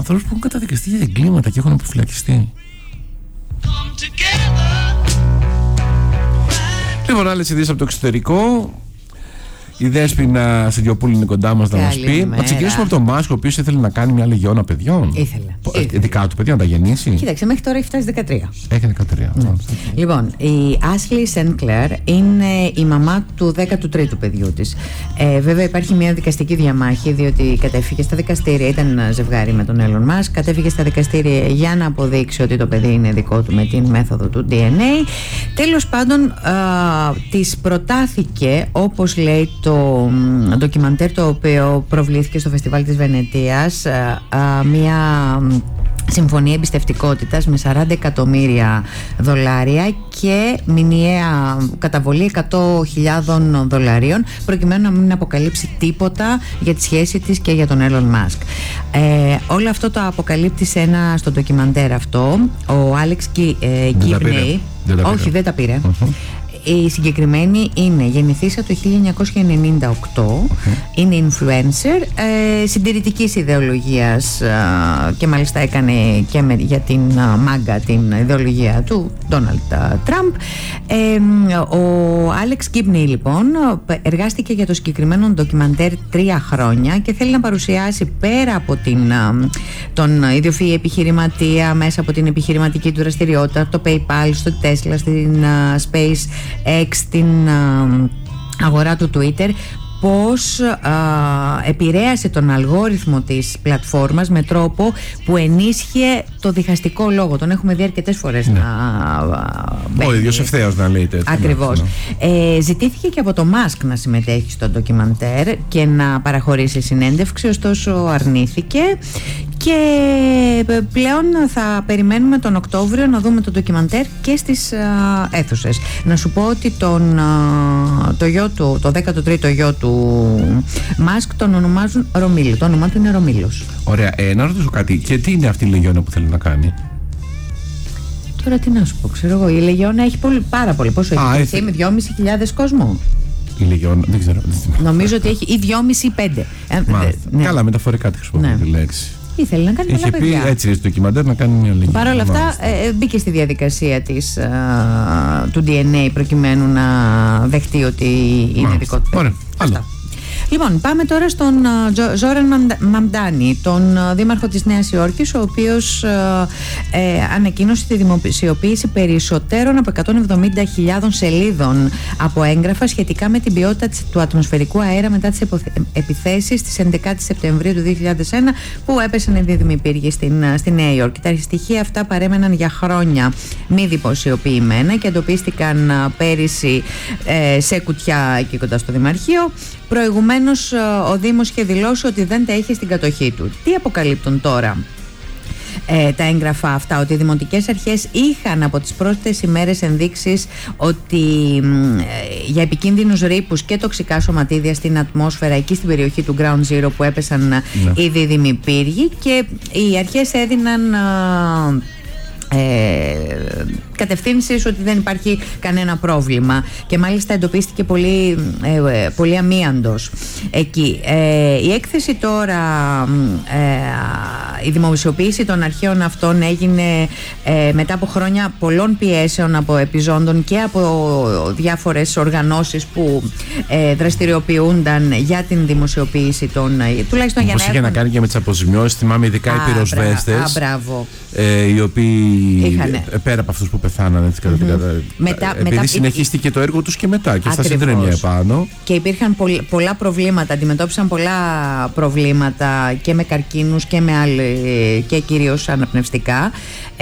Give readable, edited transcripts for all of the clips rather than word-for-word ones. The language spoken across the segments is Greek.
ανθρώπους που έχουν καταδικαστεί για εγκλήματα και έχουν αποφυλακιστεί. Λοιπόν, άλλες ειδήσεις από το εξωτερικό. Η Δέσποινα Σεργιοπούλου είναι κοντά μας να μας πει. Να ξεκινήσουμε από τον Μάσκ, ο οποίος ήθελε να κάνει μια λεγιώνα παιδιών. Ήθελε. Δικά του παιδιά να τα γεννήσει. Κοίταξε, μέχρι τώρα έχει φτάσει 13. Έχει 13. Ναι. Λοιπόν, η Άσλι Σενκλέρ είναι η μαμά του 13ου παιδιού της. Βέβαια, υπάρχει μια δικαστική διαμάχη, διότι κατέφυγε στα δικαστήρια. Ήταν ζευγάρι με τον Έλλον Μάσκ. Κατέφυγε στα δικαστήρια για να αποδείξει ότι το παιδί είναι δικό του με την μέθοδο του DNA. Τέλος πάντων, της προτάθηκε, όπως λέει το ντοκιμαντέρ το οποίο προβλήθηκε στο φεστιβάλ της Βενετίας, μια συμφωνία εμπιστευτικότητας με $40 εκατομμύρια και μηνιαία καταβολή $100,000 προκειμένου να μην αποκαλύψει τίποτα για τη σχέση της και για τον Έλλον Μάσκ. Όλο αυτό το αποκαλύπτει στο ντοκιμαντέρ αυτό ο Άλεξ Γκίμπνεϊ. Όχι, δεν τα πήρε. Η συγκεκριμένη είναι γεννηθήσα το 1998, είναι influencer, συντηρητικής ιδεολογίας και μάλιστα έκανε και για την μάγκα την ιδεολογία του Ντόναλντ Τραμπ. Ο Άλεξ Γκίμπνεϊ λοιπόν εργάστηκε για το συγκεκριμένο ντοκιμαντέρ 3 χρόνια και θέλει να παρουσιάσει πέρα από τον ιδιοφυή επιχειρηματία μέσα από την επιχειρηματική του δραστηριότητα, το PayPal, στο Tesla, στην SpaceX, στην αγορά του Twitter, πώς επηρέασε τον αλγόριθμο της πλατφόρμας με τρόπο που ενίσχυε το διχαστικό λόγο. Τον έχουμε δει αρκετές φορές να ο ίδιος ευθέως να λέει τέτοιο. Ακριβώς. Ζητήθηκε και από το Μάσκ να συμμετέχει στο ντοκιμαντέρ και να παραχωρήσει συνέντευξη, ωστόσο αρνήθηκε και πλέον θα περιμένουμε τον Οκτώβριο να δούμε το ντοκιμαντέρ και στις αίθουσες. Να σου πω ότι το 13ο γιο του Μάσκ τον ονομάζουν Ρωμίλο. Το όνομά του είναι Ρωμίλος. Ωραία, να ρωτήσω κάτι. Και τι είναι αυτή η λεγιώνα που θέλει να κάνει? Τώρα τι να σου πω, ξέρω εγώ. Η λεγιώνα έχει πάρα πολύ. Πόσο έχει? Με 2.500 κόσμο. Η λεγιώνα, δεν ξέρω. Νομίζω ότι έχει ή 2,5 ή 5. Ναι. Καλά, μεταφορικά τη χρησιμοποιεί τη λέξη. Ήθελε να κάνει πολλά παιδιά. Είχε πει έτσι στο ντοκιμαντέρ να κάνει μια λεγιώνα. Παρ' όλα αυτά μπήκε στη διαδικασία του DNA προκειμένου να δεχτεί ότι είναι δικό του. Ωραία, άλλο. Λοιπόν, πάμε τώρα στον Ζόραν Μαμντάνι, τον δήμαρχο της Νέας Υόρκης, ο οποίος ανακοίνωσε τη δημοσιοποίηση περισσότερων από 170.000 σελίδων από έγγραφα σχετικά με την ποιότητα του ατμοσφαιρικού αέρα μετά τις επιθέσεις της 11 Σεπτεμβρίου του 2001 που έπεσαν οι δίδυμοι πύργοι στη Νέα Υόρκη. Τα στοιχεία αυτά παρέμεναν για χρόνια μη δημοσιοποιημένα και εντοπίστηκαν πέρυσι σε κουτιά εκεί κοντά στο Δημαρχείο. Προηγουμένως ο Δήμος είχε δηλώσει ότι δεν τα είχε στην κατοχή του. Τι αποκαλύπτουν τώρα τα έγγραφα αυτά? Ότι οι δημοτικές αρχές είχαν από τις πρώτες ημέρες ενδείξεις ότι για επικίνδυνους ρήπους και τοξικά σωματίδια στην ατμόσφαιρα εκεί στην περιοχή του Ground Zero που έπεσαν οι δίδυμοι πύργοι, και οι αρχές έδιναν κατευθύνσεις ότι δεν υπάρχει κανένα πρόβλημα και μάλιστα εντοπίστηκε πολύ αμίαντος εκεί. Η έκθεση τώρα, η δημοσιοποίηση των αρχαίων αυτών έγινε μετά από χρόνια πολλών πιέσεων από επιζώντων και από διάφορες οργανώσεις που δραστηριοποιούνταν για την δημοσιοποίηση των, τουλάχιστον για να είχε να κάνει και με τις αποζημιώσεις, θυμάμαι ειδικά οι πυροσβέστες, οι οποίοι πέρα από αυτούς που πεθάνανε επειδή συνεχίστηκε το έργο τους και μετά και στα συντρέμια επάνω. Και υπήρχαν πολλά προβλήματα, αντιμετώπισαν πολλά προβλήματα και με καρκίνους και με και κυρίως αναπνευστικά.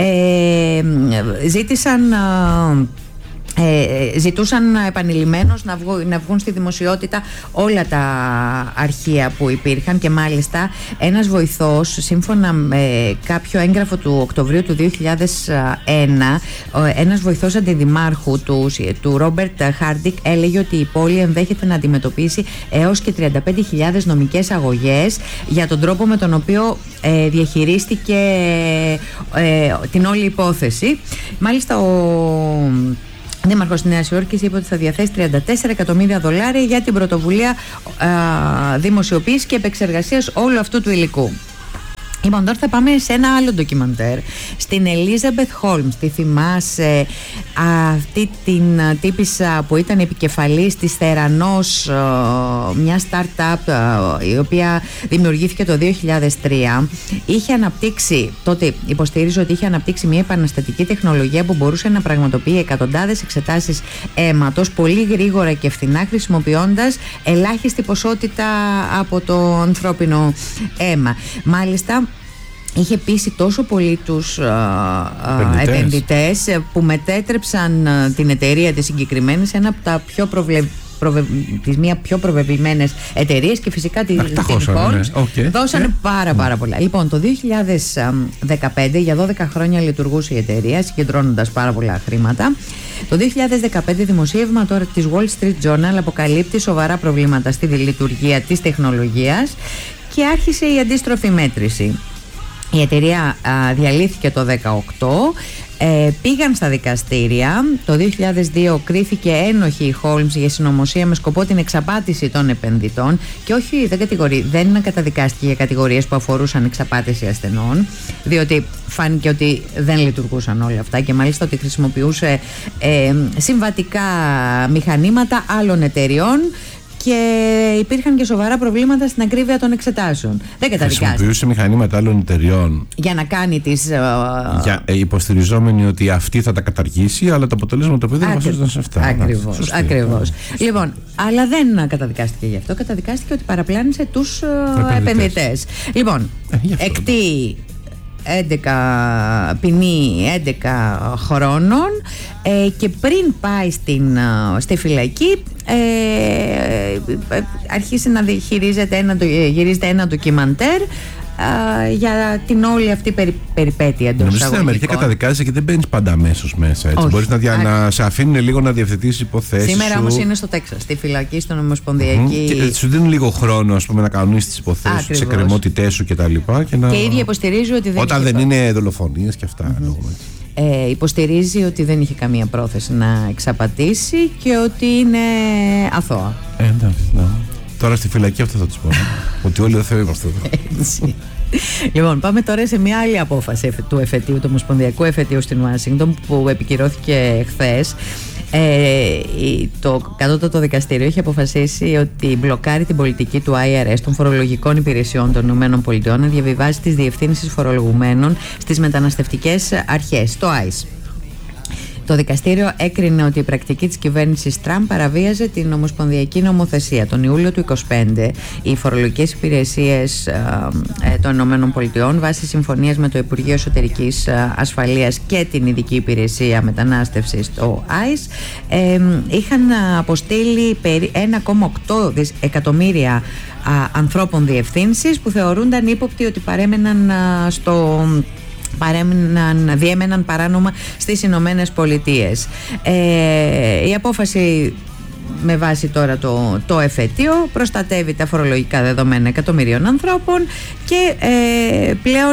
Ζητούσαν επανειλημμένως να βγουν στη δημοσιότητα όλα τα αρχεία που υπήρχαν και μάλιστα ένας βοηθός, σύμφωνα με κάποιο έγγραφο του Οκτωβρίου του 2001, ένας βοηθός αντιδημάρχου του Ρόμπερτ Χάρντικ έλεγε ότι η πόλη ενδέχεται να αντιμετωπίσει έως και 35.000 νομικές αγωγές για τον τρόπο με τον οποίο διαχειρίστηκε την όλη υπόθεση. Μάλιστα ο Δήμαρχος της Νέας Υόρκης είπε ότι θα διαθέσει $34 εκατομμύρια για την πρωτοβουλία δημοσιοποίησης και επεξεργασίας όλου αυτού του υλικού. Λοιπόν, τώρα θα πάμε σε ένα άλλο ντοκιμαντέρ, στην Elizabeth Holmes. Τη θυμάσαι, αυτή την τύπισσα που ήταν επικεφαλής της Θερανός, μια startup η οποία δημιουργήθηκε το 2003. Είχε αναπτύξει, τότε υποστηρίζω ότι είχε αναπτύξει μια επαναστατική τεχνολογία που μπορούσε να πραγματοποιεί εκατοντάδες εξετάσεις αίματος πολύ γρήγορα και φθηνά, χρησιμοποιώντας ελάχιστη ποσότητα από το ανθρώπινο αίμα. Μάλιστα, είχε πείσει τόσο πολύ τους επενδυτές που μετέτρεψαν την εταιρεία της συγκεκριμένη σε ένα από τα πιο τις μία πιο προβεβλημένες εταιρείες, και φυσικά την Holmes δώσανε πάρα πολλά. Λοιπόν, το 2015, για 12 χρόνια λειτουργούσε η εταιρεία, συγκεντρώνοντας πάρα πολλά χρήματα. Το 2015 δημοσίευμα τώρα της Wall Street Journal αποκαλύπτει σοβαρά προβλήματα στη λειτουργία της τεχνολογίας και άρχισε η αντίστροφη μέτρηση. Η εταιρεία διαλύθηκε το 2018, πήγαν στα δικαστήρια. Το 2002 κρίθηκε ένοχη η Holmes για συνωμοσία με σκοπό την εξαπάτηση των επενδυτών, και όχι, δεν καταδικάστηκε για κατηγορίες που αφορούσαν εξαπάτηση ασθενών, διότι φάνηκε ότι δεν λειτουργούσαν όλα αυτά, και μάλιστα ότι χρησιμοποιούσε συμβατικά μηχανήματα άλλων εταιριών, και υπήρχαν και σοβαρά προβλήματα στην ακρίβεια των εξετάσεων. Δεν καταδικάστηκε. Χρησιμοποιούσε μηχανήματα άλλων εταιριών για να κάνει τις. Υποστηριζόμενοι ότι αυτή θα τα καταργήσει, αλλά το αποτέλεσμα το παιδί δεν βασίζονταν σε αυτά. Ακριβώς. Λοιπόν, αλλά δεν καταδικάστηκε γι' αυτό. Καταδικάστηκε ότι παραπλάνησε τους επενδυτές. Λοιπόν, εκτεί ποινή 11 χρόνων, και πριν πάει στη φυλακή αρχίσει να γυρίζεται ένα ντοκιμαντέρ για την όλη αυτή περιπέτεια εντός εισαγωγικών. Στην Αμερική καταδικάζεσαι και δεν μπαίνεις πάντα αμέσως μέσα. Μπορείς να σε αφήνουν λίγο να διευθετήσεις υποθέσεις. Σήμερα όμως είναι στο Τέξας, στη φυλακή, στον Ομοσπονδιακή. Και σου δίνουν λίγο χρόνο, ας πούμε, να κανονίσεις τις υποθέσεις σου, τις εκκρεμότητές σου κτλ. Και η ίδια υποστηρίζει ότι όταν δεν είναι δολοφονίες και αυτά. Υποστηρίζει ότι δεν είχε καμία πρόθεση να εξαπατήσει και ότι είναι αθώα. Εντάξει, ναι. Τώρα στη φυλακή αυτό θα τους πω. Ότι όλοι δεν είμαστε εδώ. Λοιπόν, πάμε τώρα σε μια άλλη απόφαση του εφετείου, του Ομοσπονδιακού Εφετείου στην Ουάσιγκτον, που επικυρώθηκε χθες. Το κατώτατο δικαστήριο έχει αποφασίσει ότι μπλοκάρει την πολιτική του IRS, των φορολογικών υπηρεσιών των ΗΠΑ, να διαβιβάσει τις διευθύνσεις φορολογουμένων στις μεταναστευτικές αρχές, το ICE. Το δικαστήριο έκρινε ότι η πρακτική της κυβέρνησης Τραμπ παραβίαζε την ομοσπονδιακή νομοθεσία. Τον Ιούλιο του 2025, οι φορολογικές υπηρεσίες των ΗΠΑ, βάσει συμφωνίας με το Υπουργείο Εσωτερικής Ασφαλείας και την Ειδική Υπηρεσία Μετανάστευσης, το ICE, είχαν αποστείλει 1,8 εκατομμύρια ανθρώπων διευθύνσεις που θεωρούνταν ύποπτοι ότι διέμεναν παράνομα στις Ηνωμένες Πολιτείες. Η απόφαση, με βάση τώρα το εφετείο, προστατεύει τα φορολογικά δεδομένα εκατομμυρίων ανθρώπων και πλέον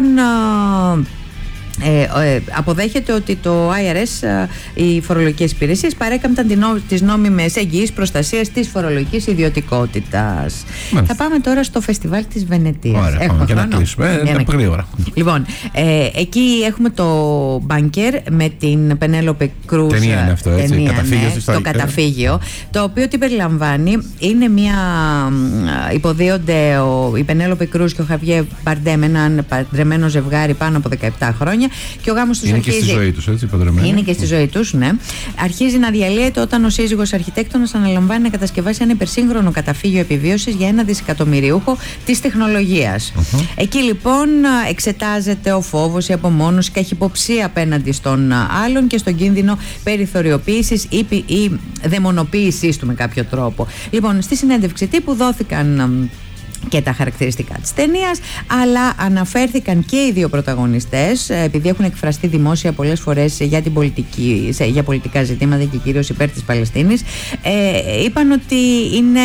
αποδέχεται ότι το IRS, οι φορολογικές υπηρεσίες, παρέκαμπταν τις νόμιμες εγγυήσεις προστασίας της φορολογικής ιδιωτικότητας. Θα πάμε τώρα στο φεστιβάλ της Βενετίας. Ωραία, έχουμε και να κλείσουμε γρήγορα. Λοιπόν, εκεί έχουμε το Μπάνκερ με την Πενέλοπε Κρούζ. Ταινία είναι αυτό, έτσι, το καταφύγιο, το οποίο τι περιλαμβάνει? Είναι μια, υποδίονται η Πενέλοπε Κρούζ και ο Χαβιέ Μπαρντέμ, έναν παντρεμένο ζευγάρι πάνω από 17 χρόνια, και ο γάμος τους είναι αρχίζει. Και στη ζωή τους, έτσι, παντρεμένοι. Είναι και στη ζωή τους, ναι. Αρχίζει να διαλύεται όταν ο σύζυγος αρχιτέκτονας αναλαμβάνει να κατασκευάσει ένα υπερσύγχρονο καταφύγιο επιβίωσης για ένα δισεκατομμυριούχο της τεχνολογίας. Εκεί λοιπόν εξετάζεται ο φόβος, η απομόνωση, η καχυποψία απέναντι στον άλλον και στον κίνδυνο περιθωριοποίησης ή δαιμονοποίησης του με κάποιο τρόπο. Λοιπόν, στη συνέντευξη τύπου δόθηκαν και τα χαρακτηριστικά της ταινίας, αλλά αναφέρθηκαν και οι δύο πρωταγωνιστές, επειδή έχουν εκφραστεί δημόσια πολλές φορές για την πολιτική, για πολιτικά ζητήματα και κυρίως υπέρ της Παλαιστίνης. Είπαν ότι είναι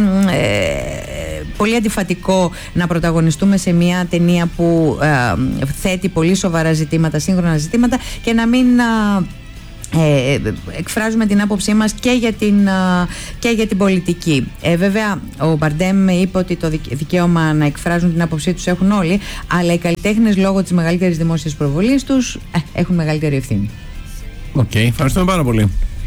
πολύ αντιφατικό να πρωταγωνιστούμε σε μια ταινία που θέτει πολύ σοβαρά ζητήματα, σύγχρονα ζητήματα, και να μην εκφράζουμε την άποψή μας και για την πολιτική. Βέβαια, ο Μπαρντέμ είπε ότι το δικαίωμα να εκφράζουν την άποψή τους έχουν όλοι, αλλά οι καλλιτέχνες λόγω της μεγαλύτερης δημόσιας προβολής τους έχουν μεγαλύτερη ευθύνη. Οκ, ευχαριστούμε πάρα πολύ.